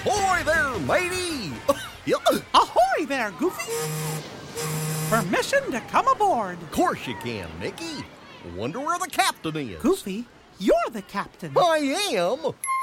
Ahoy there, matey! Ahoy there, Goofy! Permission to come aboard. Of course you can, Mickey. Wonder where the captain is. Goofy, you're the captain. I am?